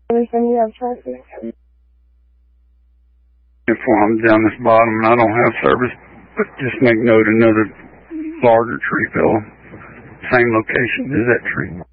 Anything you have traffic? If I'm down this bottom and I don't have service, but just make note another larger tree fell. Same location as that tree.